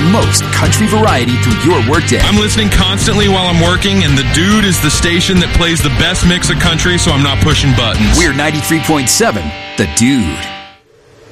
most country variety through your workday. I'm listening constantly while I'm working, and The Dude is the station that plays the best mix of country, so I'm not pushing buttons. We're 93.7, The Dude.